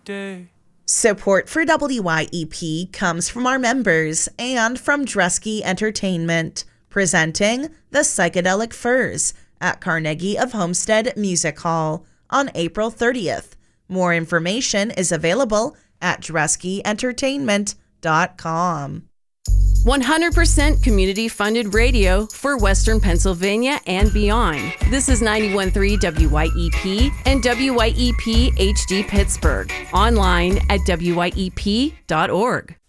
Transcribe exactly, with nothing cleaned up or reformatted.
day. Support for W Y E P comes from our members and from Dresky Entertainment, presenting The Psychedelic Furs at Carnegie of Homestead Music Hall on April thirtieth. More information is available at dresky entertainment dot com. one hundred percent community-funded radio for Western Pennsylvania and beyond. This is ninety-one point three W Y E P and W Y E P H D Pittsburgh. Online at W Y E P dot org.